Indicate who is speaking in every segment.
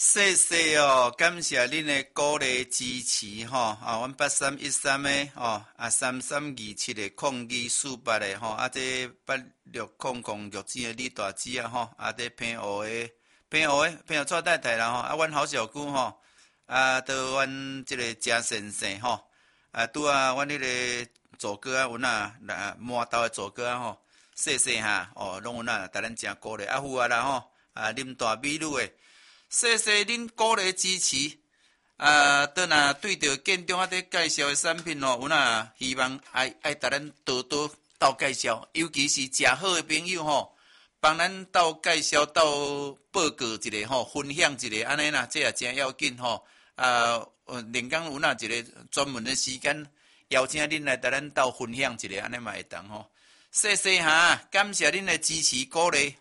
Speaker 1: 谢谢哦，感谢恁的鼓励支持吼。阮8313的3327的0248的这8600玉子的李大姊这平湖的蔡太太啦阮郝小姑到阮这个嘉先生拄阮迄个组哥阮满岛的组哥谢谢拢阮甲咱真鼓励有啦啉大美女的。谢谢恁鼓励支持，倒若对着建中伫介绍的产品阮希望爱甲咱多多斗介绍，尤其是食好的朋友帮咱斗介绍、斗报告一个分享一个，安尼啦，这也真要紧连讲有一个专门的时间邀请恁来甲咱斗分享一个，安尼嘛会当谢谢感谢恁的支持鼓励。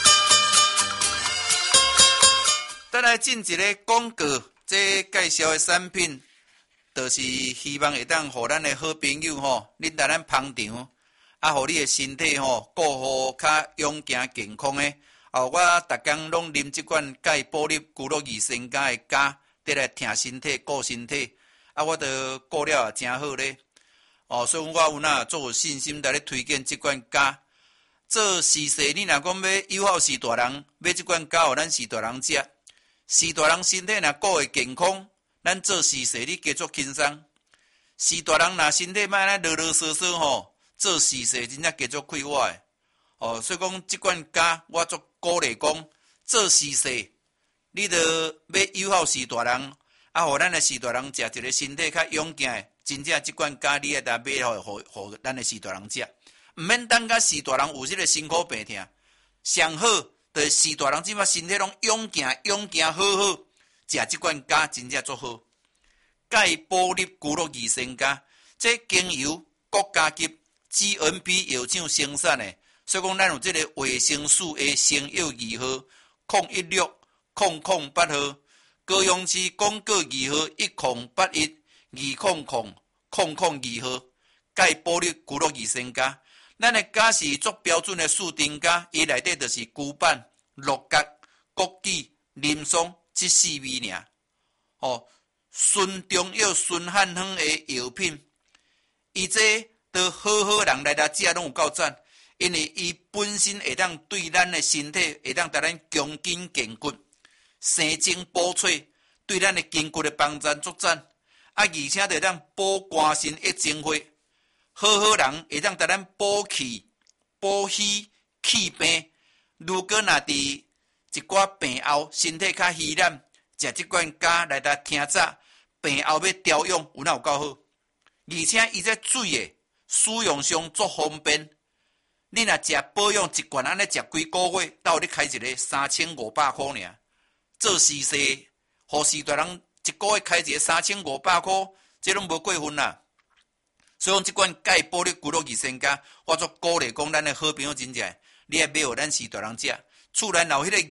Speaker 1: 再来进一个广告，这介绍的产品，就是希望会当互咱的好朋友恁来咱捧场，互你的身体顾好较勇健健康的。我逐工拢啉这款钙补粒骨碌益生加的胶，得来听身体、顾身体。我得顾了也真好咧。所以我有足有信心来咧推荐这款胶。做时势，你若讲要友好时大人，买这款胶，互咱时大人食。时大人身体若顾会健康，咱做时势你加足轻松。时大人若身体莫安尼啰啰嗦嗦做时势真正加足快活的。所以讲即款胶我足鼓励讲，做时势你着要友好时大人，互咱的时大人食一个身体较勇健的，真正即款胶你会当买互咱的时大人食，毋免等甲时大人有即个辛苦病痛，上好。就是时大人即摆身体拢勇健好，食即款胶真正足好。钙补粒骨碌益生胶，这经由国家级 GMP 药厂生产的，所以讲咱有即个维生素 A 生药2号0160008号，高雄市广告2号10812000002号，钙补粒骨碌益生胶。咱的胶是足标准的树丁胶，伊内底就是龟板、鹿角、枸杞、林松这4味尔。纯中药、纯汉方的药品，伊这都好人来食拢有够赞，因为伊本身会当对咱的身体会当带咱强筋健骨、生精补髓，对咱的筋骨的帮助足赞。而且会当补肝肾益精血。好人会当带咱补气、补虚、气病。如果若伫一寡病后身体较虚懒，食即款胶来听早，病后要调养有够好。而且伊这水的使用上足方便。你若食保养一罐安尼食几个月，到你开一个3500块尔。做时势，互时大人一个月开一个3500块，这拢无过分啦。所以讲，即款钙补粒骨碌益生胶，我足鼓励讲咱的好朋友真正，你也买互咱时大人食。厝内若有迄个